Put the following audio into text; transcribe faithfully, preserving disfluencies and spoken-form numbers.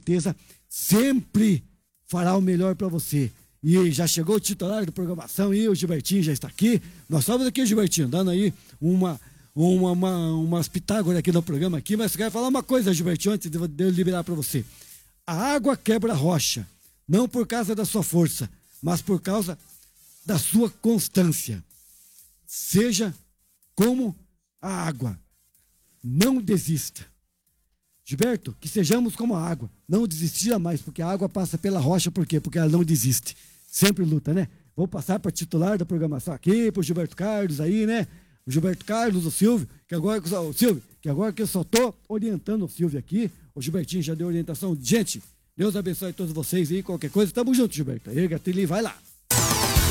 certeza, sempre fará o melhor para você. E já chegou o titular da programação e o Gilbertinho já está aqui. Nós estamos aqui, Gilbertinho, dando aí uma, uma, uma, umas pitágoras aqui no programa, aqui, mas eu quero falar uma coisa, Gilbertinho, antes de eu liberar para você. A água quebra a rocha, não por causa da sua força, mas por causa da sua constância. Seja como a água. Não desista. Gilberto, que sejamos como a água. Não desistir jamais, porque a água passa pela rocha, por quê? Porque ela não desiste. Sempre luta, né? Vou passar para titular da programação aqui, para o Gilberto Carlos aí, né? O Gilberto Carlos, o Silvio, que agora, o Silvio, que agora que eu só estou orientando o Silvio aqui. O Gilbertinho já deu orientação. Gente, Deus abençoe todos vocês aí, qualquer coisa. Tamo junto, Gilberto. Aí, Gatili, vai lá.